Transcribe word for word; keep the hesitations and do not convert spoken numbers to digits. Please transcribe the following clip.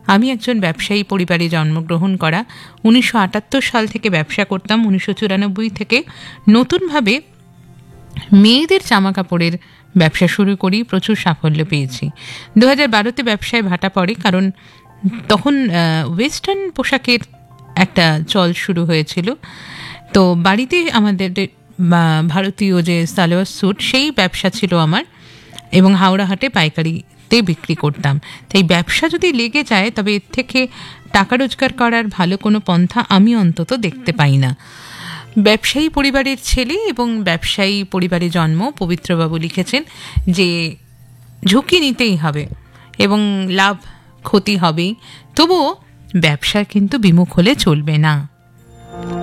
আমি একজন ব্যবসায়ী পরিবারে জন্মগ্রহণ করা। উনিশশো আটাত্তর সাল থেকে ব্যবসা করতাম। উনিশশো চুরানব্বই থেকে নতুনভাবে মেয়েদের জামা কাপড়ের ব্যবসা শুরু করি, প্রচুর সাফল্য পেয়েছি। দু হাজার বারোতে ব্যবসায় ভাটা পড়ে, কারণ তখন ওয়েস্টার্ন পোশাকের একটা চল শুরু হয়েছিল। তো বাড়িতে আমাদের ভারতীয় যে সালোয়ার স্যুট, সেই ব্যবসা ছিল আমার, এবং হাওড়া হাটে পাইকারিতে বিক্রি করতাম। তাই ব্যবসা যদি লেগে যায়, তবে এর থেকে টাকা রোজগার করার ভালো কোনো পন্থা আমি অন্তত দেখতে পাই না। ব্যবসায়ী পরিবারের ছেলে এবং ব্যবসায়ী পরিবারে জন্ম। পবিত্রবাবু লিখেছেন যে ঝুঁকি নিতেই হবে এবং লাভ ক্ষতি হবেই, তবুও ব্যবসা কিন্তু বিমুখ হলে চলবে না।